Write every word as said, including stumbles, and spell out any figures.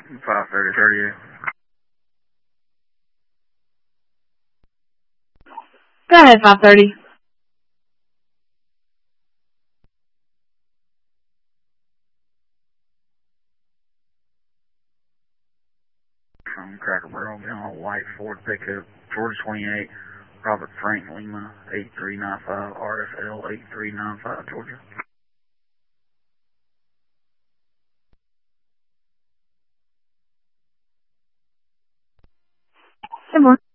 five thirty, thirty-eight. Go ahead, five thirty. From Cracker Barrel, getting on a white Ford pickup, Georgia twenty-eight, Robert Frank Lima, eight three nine five, R F L eight three nine five, Georgia. Good morning.